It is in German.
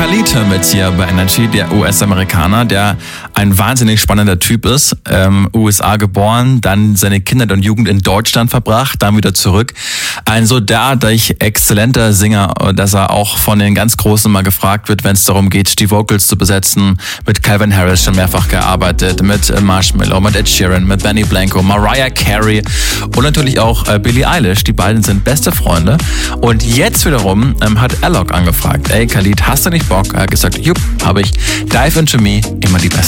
Khalid hören wir jetzt hier bei Energy, der US-Amerikaner, der ein wahnsinnig spannender Typ ist. USA geboren, dann seine Kindheit und Jugend in Deutschland verbracht, dann wieder zurück. Ein so derartig exzellenter Sänger, dass er auch von den ganz Großen mal gefragt wird, wenn es darum geht, die Vocals zu besetzen. Mit Calvin Harris schon mehrfach gearbeitet, mit Marshmello, mit Ed Sheeran, mit Benny Blanco, Mariah Carey und natürlich auch Billie Eilish. Die beiden sind beste Freunde. Und jetzt wiederum hat Alok angefragt, ey Khalid, hast du nicht Bock? Er hat gesagt, jupp, habe ich. Dive Into Me, immer die besten